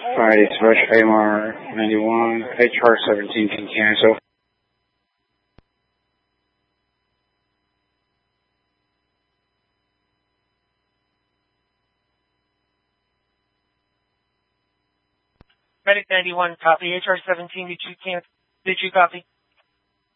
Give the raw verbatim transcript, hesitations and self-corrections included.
Alright, it's Rush A M R ninety-one, H R seventeen can cancel. Medic ninety-one, copy. H R seventeen, did you can did you copy?